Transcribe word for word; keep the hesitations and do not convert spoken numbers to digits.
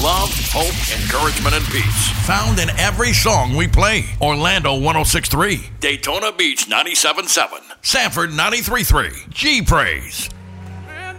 love, hope, encouragement, and peace. Found in every song we play. Orlando one oh six point three. Daytona Beach ninety-seven point seven. Sanford ninety-three point three. G-Praise.